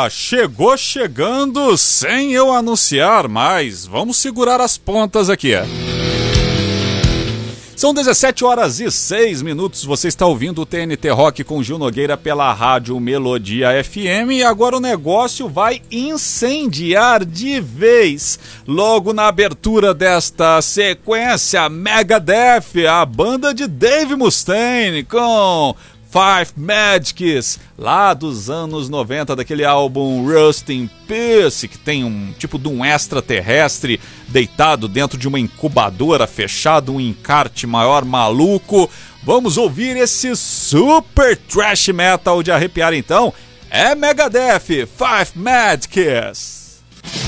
chegou chegando sem eu anunciar, mas vamos segurar as pontas aqui. São 17h06, você está ouvindo o TNT Rock com Gil Nogueira pela rádio Melodia FM e agora o negócio vai incendiar de vez. Logo na abertura desta sequência, Megadeth, a banda de Dave Mustaine com Five Magics, lá dos anos 90, daquele álbum Rust in Peace, que tem um tipo de um extraterrestre deitado dentro de uma incubadora, fechado, um encarte maior maluco. Vamos ouvir esse super trash metal de arrepiar então. É Megadeth, Five Magics.